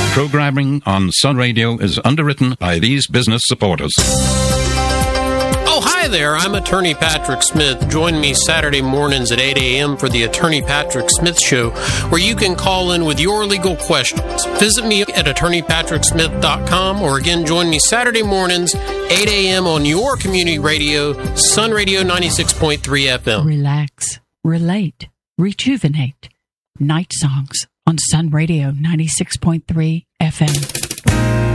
Programming on Sun Radio is underwritten by these business supporters. Oh, hi there. I'm Attorney Patrick Smith. Join me Saturday mornings at 8 a.m. for the Attorney Patrick Smith Show, where you can call in with your legal questions. Visit me at attorneypatricksmith.com, or again, join me Saturday mornings, 8 a.m. on your community radio, Sun Radio 96.3 FM. Relax, relate, rejuvenate. Night Songs on Sun Radio 96.3 FM.